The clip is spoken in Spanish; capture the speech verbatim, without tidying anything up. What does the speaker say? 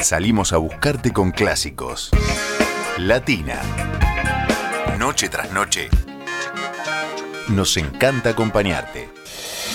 Salimos a buscarte con clásicos. Latina. Noche tras noche. Nos encanta acompañarte.